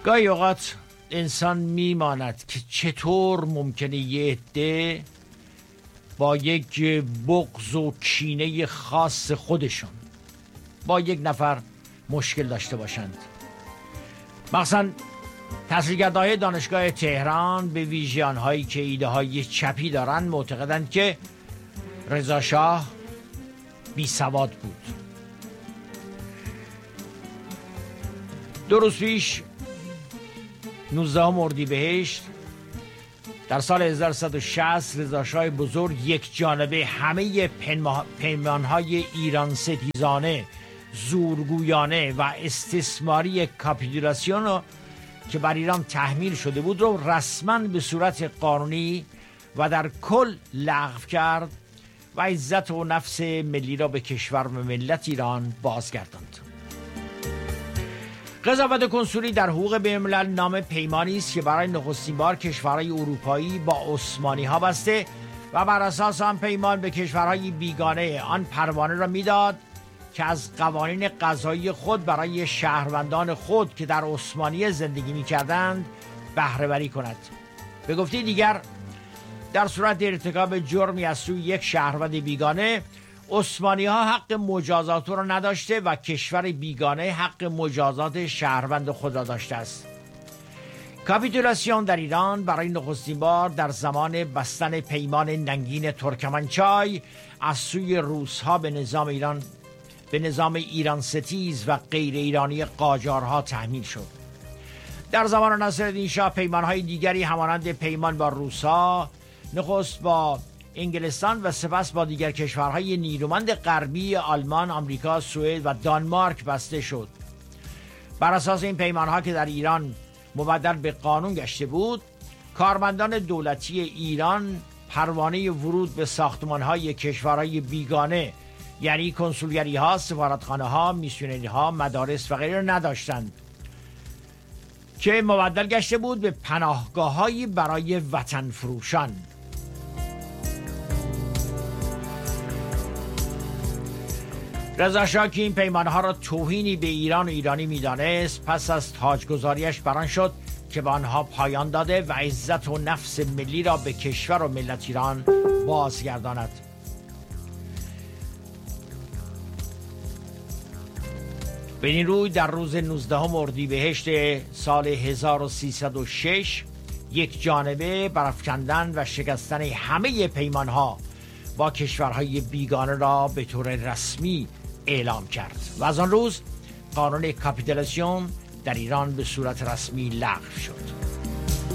گاهی اوقات انسان میماند که چطور ممکنه یه عده با یک بغض و کینه خاص خودشون با یک نفر مشکل داشته باشند. مثلا تحصیلگردهای دانشگاه تهران به ویژه آنهایی که ایده های چپی دارند معتقدند که رضا شاه بی سواد بود. 2 روز پیش 19 اردیبهشت در سال 1160 رضا شاه بزرگ یک جانبه همه پیمانهای ایران ستیزانه، زورگویانه و استثماری کاپیتولاسیون رو که بر ایران تحمیل شده بود رو رسما به صورت قانونی و در کل لغو کرد و عزت و نفس ملی را به کشور و ملت ایران بازگرداند. قضاوت کنسولی در حقوق بین‌الملل نام پیمانی است که برای نخستین بار کشورهای اروپایی با عثمانی ها بسته و بر اساس آن پیمان به کشورهای بیگانه آن پروانه را میداد که از قوانین قضایی خود برای شهروندان خود که در عثمانی زندگی می‌کردند بهره وری کند. به گفته دیگر در صورت ارتکاب جرمی از سوی یک شهروند بیگانه، عثمانی ها حق مجازات را نداشته و کشور بیگانه حق مجازات شهروند خود را داشته است. کاپیتولاسیون در ایران برای نخستین بار در زمان بستن پیمان ننگین ترکمنچای از سوی روس‌ها به نظام ایران ستیز و غیر ایرانی قاجارها تحمیل شد. در زمان ناصرالدین شاه پیمانهای دیگری همانند پیمان با روس‌ها، نخست با انگلستان و سپس با دیگر کشورهای نیرومند غربی آلمان، آمریکا، سوئد و دانمارک بسته شد. بر اساس این پیمانها که در ایران مبدل به قانون گشته بود، کارمندان دولتی ایران پروانه ورود به ساختمانهای کشورهای بیگانه یعنی کنسولگری ها، سفارتخانه ها، میسیونری ها، مدارس و غیره نداشتند که مبدل گشته بود به پناهگاه‌هایی برای وطن فروشان. رضا شاه که این پیمانها را توهینی به ایران و ایرانی می‌دانست، پس از تاجگذاریش بران شد که به آنها پایان داده و عزت و نفس ملی را به کشور و ملت ایران بازگرداند. به این روی در روز 19 اردیبهشت سال 1306 یک جانبه برافکندن و شکستن همه پیمانها با کشورهای بیگانه را به طور رسمی اعلام کرد و از آن روز قانون کاپیتولاسیون در ایران به صورت رسمی لغو شد.